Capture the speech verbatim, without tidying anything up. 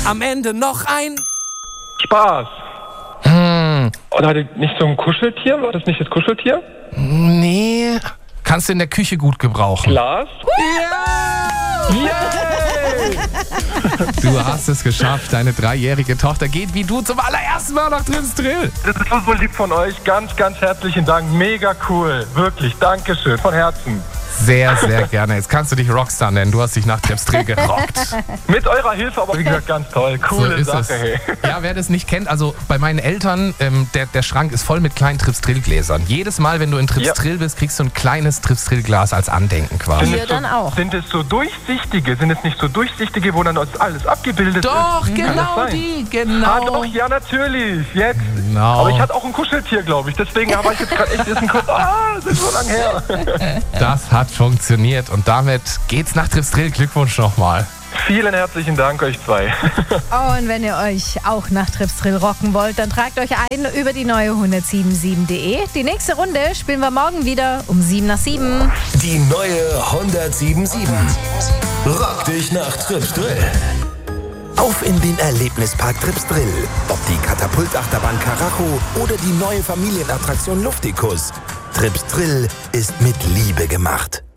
am Ende noch ein Spaß. Hm, Oder hatte nicht so ein Kuscheltier? War das nicht das Kuscheltier? nee. Kannst du in der Küche gut gebrauchen. Glas? Ja! Yay! Du hast es geschafft. Deine dreijährige Tochter geht wie du zum allerersten Mal nach Trips Drill. Das ist so, so lieb von euch. Ganz, ganz herzlichen Dank. Mega cool. Wirklich. Dankeschön. Von Herzen. Sehr, sehr gerne. Jetzt kannst du dich Rockstar nennen. Du hast dich nach Trips Drill gerockt. Mit eurer Hilfe, aber wie gesagt, ganz toll. Coole So ist Sache, es. hey. Ja, wer das nicht kennt, also bei meinen Eltern, ähm, der, der Schrank ist voll mit kleinen Trips Drill Gläsern. Jedes Mal, wenn du in Trips Ja. Drill bist, kriegst du ein kleines Trips Drill Glas als Andenken quasi. Sind Wir es so, dann auch. Sind es so durchsichtige? Sind es nicht so durchsichtige, wo dann das alles abgebildet Doch, ist? Kann das genau sein? die, Ah, genau. doch, ja, natürlich. Jetzt. Genau. Aber ich hatte auch ein Kuscheltier, glaube ich. Deswegen war ich jetzt gerade echt ein kurz. Ah, das ist so lang her. Das hat funktioniert und damit geht's nach Trips Drill. Glückwunsch nochmal. Vielen herzlichen Dank, euch zwei. Und wenn ihr euch auch nach Trips Drill rocken wollt, dann tragt euch ein über die neue hundertsiebenundsieben punkt de. Die nächste Runde spielen wir morgen wieder um sieben nach sieben. Die neue hundertsiebenundsieben. Rock dich nach Trips Drill. Auf in den Erlebnispark Trips Drill. Ob die Katapultachterbahn Karacho oder die neue Familienattraktion Luftikus. Trips Drill ist mit Liebe gemacht.